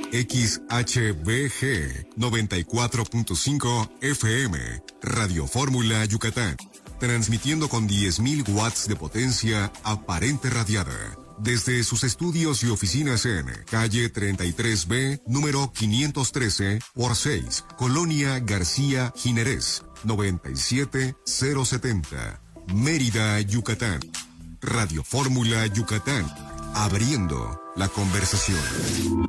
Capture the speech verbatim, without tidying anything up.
X H B G noventa y cuatro punto cinco F M, Radio Fórmula Yucatán, transmitiendo con diez mil watts de potencia aparente radiada, desde sus estudios y oficinas en calle treinta y tres B, número quinientos trece por seis, Colonia García Jiménez, noventa y siete mil setenta, Mérida, Yucatán. Radio Fórmula Yucatán, abriendo la conversación.